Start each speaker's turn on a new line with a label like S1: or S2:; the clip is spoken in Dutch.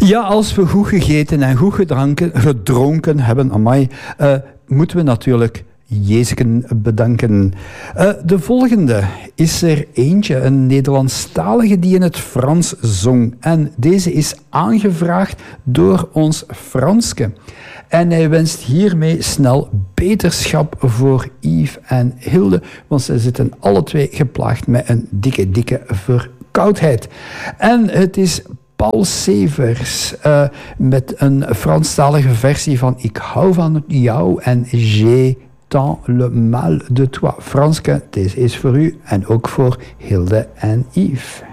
S1: Ja, als we goed gegeten en goed gedronken hebben, amai, moeten we natuurlijk Jezuken bedanken. De volgende is er eentje, een Nederlandstalige die in het Frans zong. En deze is aangevraagd door ons Franske. En hij wenst hiermee snel beterschap voor Yves en Hilde, want ze zitten alle twee geplaagd met een dikke verkoudheid. En het is Paul Severs met een Franstalige versie van Ik hou van jou en J'ai tant le mal de toi. Franske, deze is voor u en ook voor Hilde en Yves.